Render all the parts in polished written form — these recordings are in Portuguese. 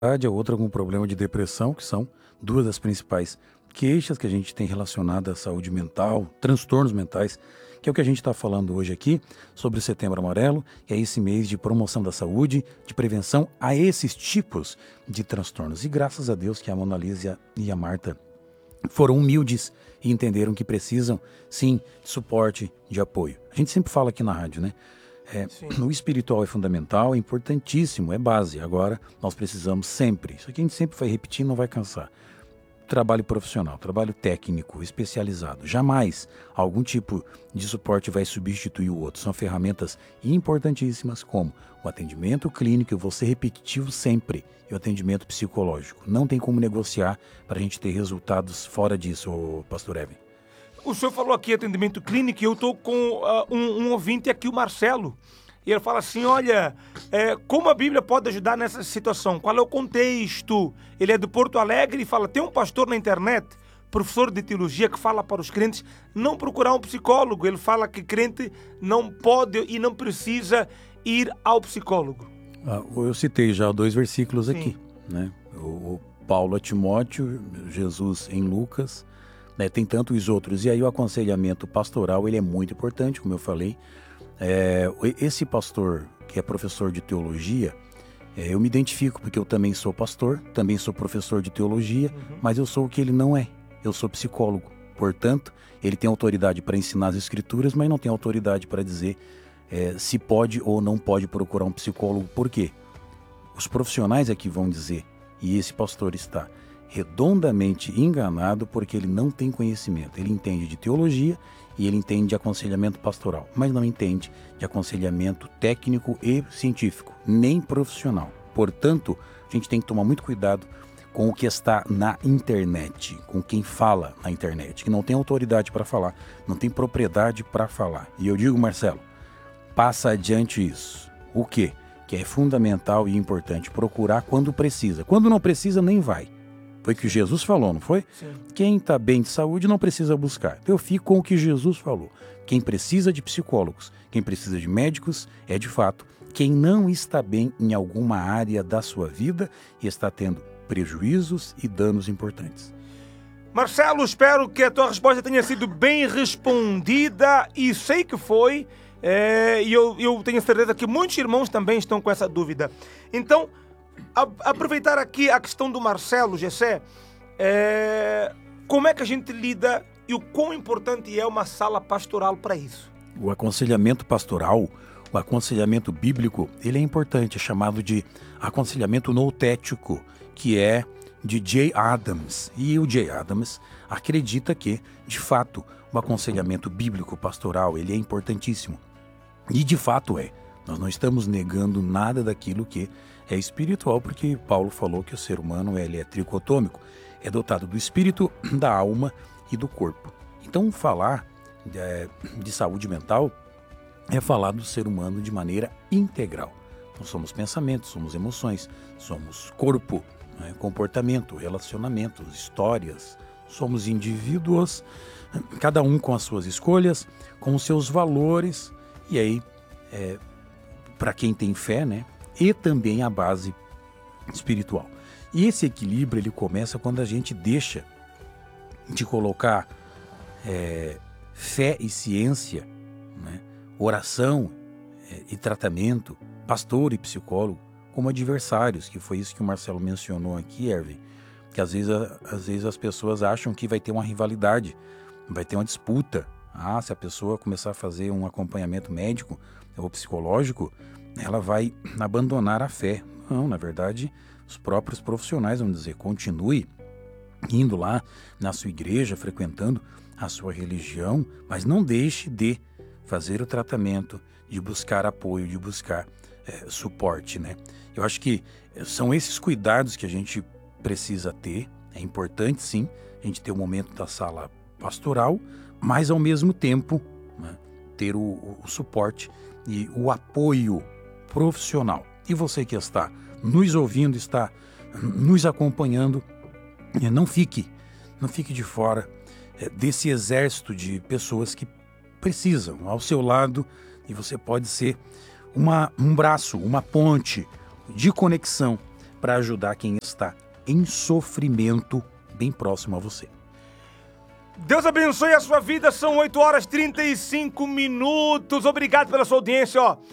a outra com problema de depressão, que são duas das principais queixas que a gente tem relacionadas à saúde mental, transtornos mentais, que é o que a gente está falando hoje aqui sobre o Setembro Amarelo, que é esse mês de promoção da saúde, de prevenção a esses tipos de transtornos. E graças a Deus que a Mona Lisa e a Marta foram humildes e entenderam que precisam, sim, de suporte, de apoio. A gente sempre fala aqui na rádio, né? O espiritual é fundamental, é importantíssimo, é base. Agora, nós precisamos sempre, isso aqui a gente sempre vai repetir, não vai cansar. Trabalho profissional, trabalho técnico, especializado. Jamais algum tipo de suporte vai substituir o outro. São ferramentas importantíssimas como o atendimento clínico, eu vou ser repetitivo sempre, e o atendimento psicológico. Não tem como negociar para a gente ter resultados fora disso, pastor Evan. O senhor falou aqui atendimento clínico e eu estou com um ouvinte aqui, o Marcelo. E ele fala assim, olha, como a Bíblia pode ajudar nessa situação? Qual é o contexto? Ele é de Porto Alegre e fala, tem um pastor na internet, professor de teologia, que fala para os crentes não procurar um psicólogo. Ele fala que crente não pode e não precisa ir ao psicólogo. Eu citei já 2 versículos aqui, né? O Paulo a Timóteo, Jesus em Lucas, né? Tem tantos outros. E aí o aconselhamento pastoral, ele é muito importante, como eu falei. Esse pastor que é professor de teologia, eu me identifico porque eu também sou pastor, também sou professor de teologia, mas eu sou o que ele não é, eu sou psicólogo. Portanto, ele tem autoridade para ensinar as escrituras, mas não tem autoridade para dizer se pode ou não pode procurar um psicólogo. Por quê? Os profissionais é que vão dizer, e esse pastor está redondamente enganado porque ele não tem conhecimento. Ele entende de teologia e ele entende de aconselhamento pastoral, mas não entende de aconselhamento técnico e científico, nem profissional. Portanto, a gente tem que tomar muito cuidado com o que está na internet, com quem fala na internet, que não tem autoridade para falar, não tem propriedade para falar. E eu digo, Marcelo, passa adiante isso. O quê? Que é fundamental e importante procurar quando precisa. Quando não precisa, nem vai. Foi o que Jesus falou, não foi? Sim. Quem está bem de saúde não precisa buscar. Então eu fico com o que Jesus falou. Quem precisa de psicólogos, quem precisa de médicos, é de fato quem não está bem em alguma área da sua vida e está tendo prejuízos e danos importantes. Marcelo, espero que a tua resposta tenha sido bem respondida e sei que foi. E eu tenho certeza que muitos irmãos também estão com essa dúvida. Então, aproveitar aqui a questão do Marcelo, Gessé, como é que a gente lida e o quão importante é uma sala pastoral para isso? O aconselhamento pastoral, o aconselhamento bíblico, ele é importante, é chamado de aconselhamento noutético, que é de Jay Adams. E o Jay Adams acredita que, de fato, o aconselhamento bíblico pastoral, ele é importantíssimo. E de fato é. Nós não estamos negando nada daquilo que é espiritual, porque Paulo falou que o ser humano ele é tricotômico, é dotado do espírito, da alma e do corpo. Então, falar de saúde mental é falar do ser humano de maneira integral. Nós somos pensamentos, somos emoções, somos corpo, né, comportamento, relacionamentos, histórias, somos indivíduos, cada um com as suas escolhas, com os seus valores, e aí, para quem tem fé, né? E também a base espiritual. E esse equilíbrio ele começa quando a gente deixa de colocar fé e ciência, né, oração e tratamento, pastor e psicólogo como adversários, que foi isso que o Marcelo mencionou aqui, Erwin, que às vezes as pessoas acham que vai ter uma rivalidade, vai ter uma disputa. Se a pessoa começar a fazer um acompanhamento médico ou psicológico, ela vai abandonar a fé. Não, na verdade, os próprios profissionais vão dizer, continue indo lá na sua igreja, frequentando a sua religião, mas não deixe de fazer o tratamento, de buscar apoio, de buscar suporte, né? Eu acho que são esses cuidados que a gente precisa ter. É importante, sim, a gente ter o momento da sala pastoral, mas ao mesmo tempo, né, ter o suporte e o apoio profissional. E você que está nos ouvindo, está nos acompanhando, não fique de fora desse exército de pessoas que precisam ao seu lado, e você pode ser um braço, uma ponte de conexão para ajudar quem está em sofrimento bem próximo a você. Deus abençoe a sua vida, são 8 horas e 35 minutos. Obrigado pela sua audiência, ó.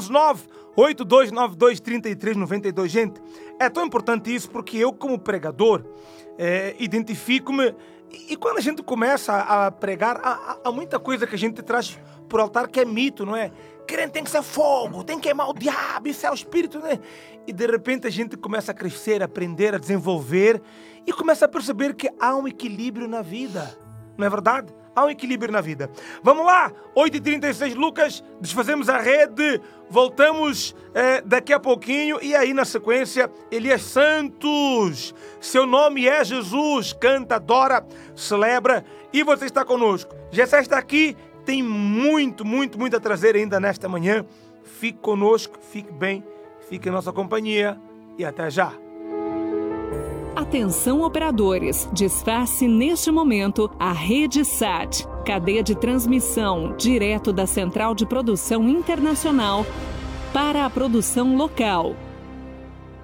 119-8292-3392. Gente, é tão importante isso porque eu, como pregador, identifico-me. E quando a gente começa a pregar, há muita coisa que a gente traz por altar que é mito, não é? Crente tem que ser fogo, tem que queimar o diabo, isso é o espírito, né? E de repente a gente começa a crescer, a aprender, a desenvolver e começa a perceber que há um equilíbrio na vida. Não é verdade? Há um equilíbrio na vida. Vamos lá, 8h36, Lucas, desfazemos a rede, voltamos daqui a pouquinho e aí na sequência, Elias Santos, seu nome é Jesus, canta, adora, celebra e você está conosco. Gessé está aqui, tem muito a trazer ainda nesta manhã. Fique conosco, fique bem, fique em nossa companhia e até já. Atenção operadores, desface neste momento a Rede SAT, cadeia de transmissão direto da Central de Produção Internacional para a produção local.